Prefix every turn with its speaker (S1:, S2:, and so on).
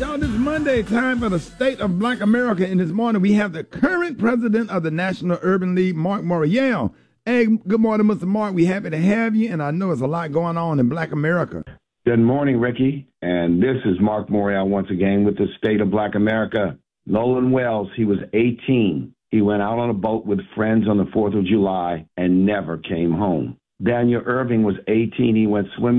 S1: Y'all, this Monday, time for the State of Black America. And this morning, we have the current president of the National Urban League, Mark Morial. Hey, good morning, Mr. Mark. We're happy to have you, and I know there's a lot going on in Black America.
S2: Good morning, Ricky. And this is Mark Morial once again with the State of Black America. Nolan Wells, he was 18. He went out on a boat with friends on the 4th of July and never came home. Daniel Irving was 18. He went swimming